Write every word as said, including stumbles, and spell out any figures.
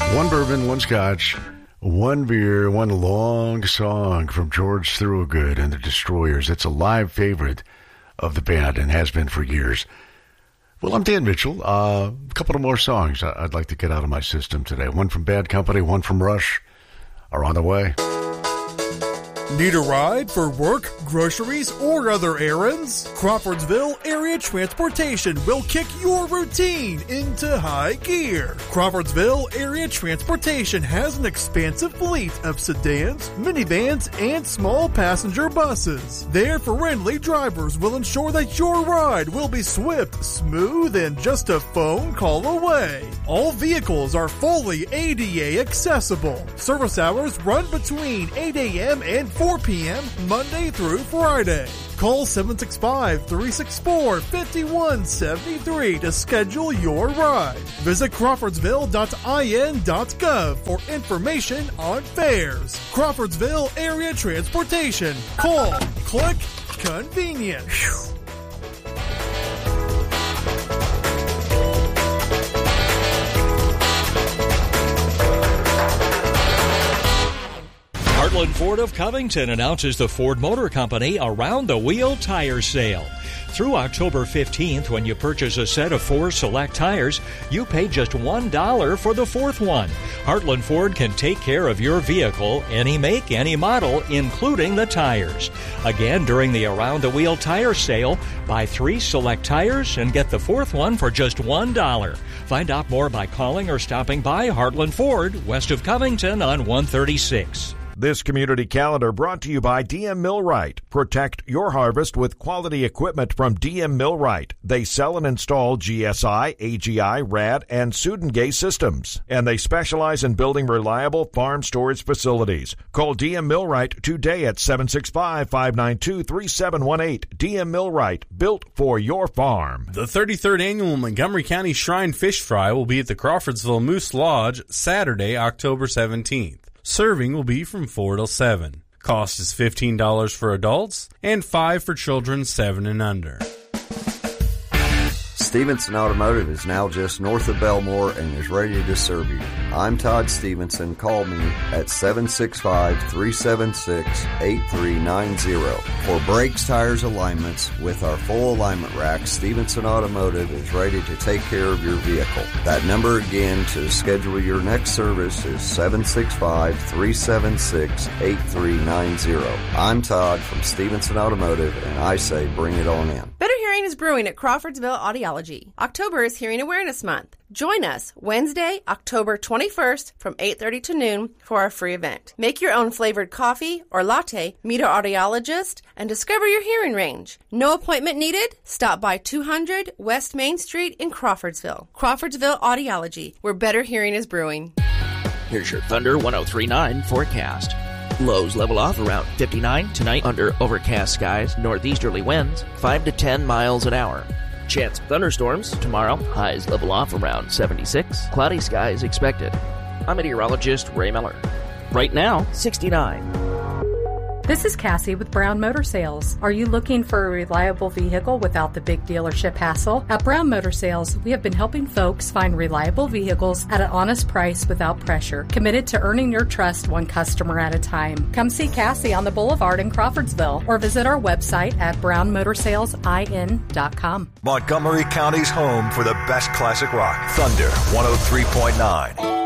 One bourbon, one scotch, one beer, one long song from George Thorogood and the Destroyers. It's a live favorite of the band and has been for years. Well, I'm Dan Mitchell. Uh, a couple of more songs I'd like to get out of my system today. One from Bad Company, one from Rush are on the way. Need a ride for work, groceries, or other errands? Crawfordsville Area Transportation will kick your routine into high gear. Crawfordsville Area Transportation has an expansive fleet of sedans, minivans, and small passenger buses. Their friendly drivers will ensure that your ride will be swift, smooth, and just a phone call away. All vehicles are fully A D A accessible. Service hours run between eight a.m. and four p.m. Monday through Friday. Call seven six five, three six four, five one seven three to schedule your ride. Visit crawfordsville dot I N dot gov for information on fares. Crawfordsville Area Transportation. Call, click, convenient. Whew. Heartland Ford of Covington announces the Ford Motor Company Around the Wheel Tire Sale. Through October fifteenth, when you purchase a set of four select tires, you pay just one dollar for the fourth one. Heartland Ford can take care of your vehicle, any make, any model, including the tires. Again, during the Around the Wheel Tire Sale, buy three select tires and get the fourth one for just one dollar. Find out more by calling or stopping by Heartland Ford, west of Covington on one thirty-six. This community calendar brought to you by D M Millwright. Protect your harvest with quality equipment from D M Millwright. They sell and install G S I, A G I, R A D, and Sudengay systems. And they specialize in building reliable farm storage facilities. Call D M Millwright today at seven six five, five nine two, three seven one eight. D M Millwright, built for your farm. The thirty-third Annual Montgomery County Shrine Fish Fry will be at the Crawfordsville Moose Lodge Saturday, October seventeenth. Serving will be from four till seven. Cost is fifteen dollars for adults and five dollars for children seven and under. Stevenson Automotive is now just north of Belmore and is ready to serve you. I'm Todd Stevenson. Call me at seven six five, three seven six, eight three nine zero. For brakes, tires, alignments, with our full alignment rack, Stevenson Automotive is ready to take care of your vehicle. That number again to schedule your next service is seven six five, three seven six, eight three nine zero. I'm Todd from Stevenson Automotive, and I say bring it on in. Better Hearing is brewing at Crawfordsville Audiology. October is Hearing Awareness Month. Join us Wednesday, October twenty-first from eight thirty to noon for our free event. Make your own flavored coffee or latte, meet our audiologist, and discover your hearing range. No appointment needed? Stop by two hundred West Main Street in Crawfordsville. Crawfordsville Audiology, where better hearing is brewing. Here's your Thunder one oh three point nine forecast. Lows level off around fifty-nine tonight under overcast skies, northeasterly winds, five to ten miles an hour. Chance of thunderstorms tomorrow, highs level off around seventy-six, cloudy skies expected. I'm meteorologist Ray Miller. Right now, sixty-nine. This is Cassie with Brown Motor Sales. Are you looking for a reliable vehicle without the big dealership hassle? At Brown Motor Sales, we have been helping folks find reliable vehicles at an honest price without pressure, committed to earning your trust one customer at a time. Come see Cassie on the Boulevard in Crawfordsville or visit our website at brown motor sales I N dot com. Montgomery County's home for the best classic rock. Thunder one oh three point nine.